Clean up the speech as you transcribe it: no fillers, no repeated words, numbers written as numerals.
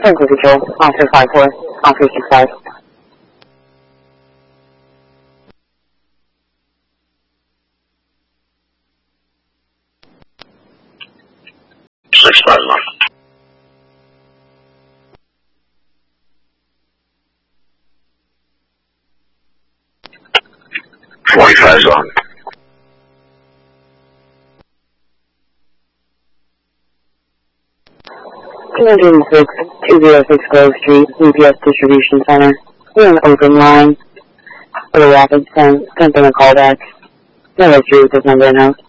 Central Control, Officer 5-4, Officer 6-5. 6-5 1. Wi-Fi's on. $206, 206 Grove Street, UPS Distribution Center. We're an open line. For the rapid send them a call back. No history with this number in house.